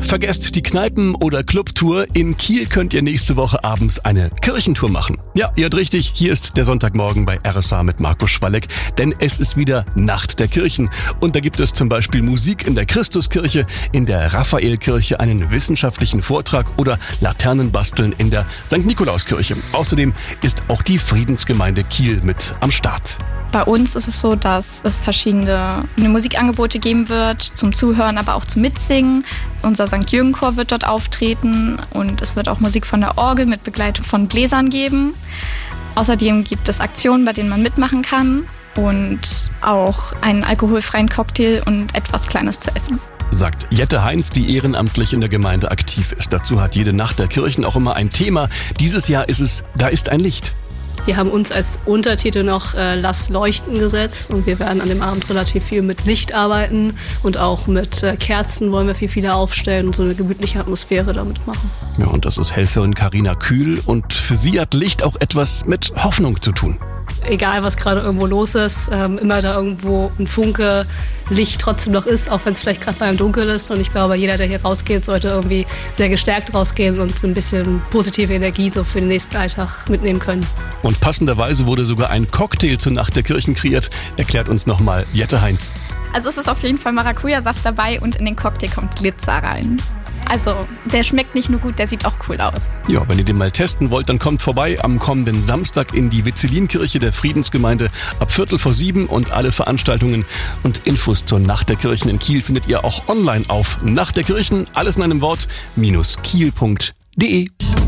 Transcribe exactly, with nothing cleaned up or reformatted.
Vergesst die Kneipen- oder Clubtour. In Kiel könnt ihr nächste Woche abends eine Kirchentour machen. Ja, ihr hört richtig, hier ist der Sonntagmorgen bei R S H mit Markus Schwalleck, denn es ist wieder Nacht der Kirchen. Und da gibt es zum Beispiel Musik in der Christuskirche, in der Raphaelkirche einen wissenschaftlichen Vortrag oder Laternenbasteln in der Sankt Nikolauskirche. Außerdem ist auch die Friedensgemeinde Kiel mit am Start. Bei uns ist es so, dass es verschiedene Musikangebote geben wird, zum Zuhören, aber auch zum Mitsingen. Unser Sankt Jürgen-Chor wird dort auftreten und es wird auch Musik von der Orgel mit Begleitung von Bläsern geben. Außerdem gibt es Aktionen, bei denen man mitmachen kann und auch einen alkoholfreien Cocktail und etwas Kleines zu essen. Sagt Jette Heinz, die ehrenamtlich in der Gemeinde aktiv ist. Dazu hat jede Nacht der Kirchen auch immer ein Thema. Dieses Jahr ist es Da ist ein Licht. Wir haben uns als Untertitel noch äh, Lass leuchten gesetzt und wir werden an dem Abend relativ viel mit Licht arbeiten und auch mit äh, Kerzen wollen wir viel, viele aufstellen und so eine gemütliche Atmosphäre damit machen. Ja, und das ist Helferin Carina Kühl und für sie hat Licht auch etwas mit Hoffnung zu tun. Egal, was gerade irgendwo los ist, ähm, immer da irgendwo ein Funke Licht trotzdem noch ist, auch wenn es vielleicht gerade mal im Dunkeln ist. Und ich glaube, jeder, der hier rausgeht, sollte irgendwie sehr gestärkt rausgehen und so ein bisschen positive Energie so für den nächsten Alltag mitnehmen können. Und passenderweise wurde sogar ein Cocktail zur Nacht der Kirchen kreiert. Erklärt uns nochmal Jette Heinz. Also es ist auf jeden Fall Maracuja-Saft dabei und in den Cocktail kommt Glitzer rein. Also der schmeckt nicht nur gut, der sieht auch cool aus. Ja, wenn ihr den mal testen wollt, dann kommt vorbei am kommenden Samstag in die Vizzelinkirche der Friedensgemeinde ab Viertel vor sieben und alle Veranstaltungen und Infos zur Nacht der Kirchen in Kiel findet ihr auch online auf Nacht der Kirchen, alles in einem Wort, minus kiel punkt de.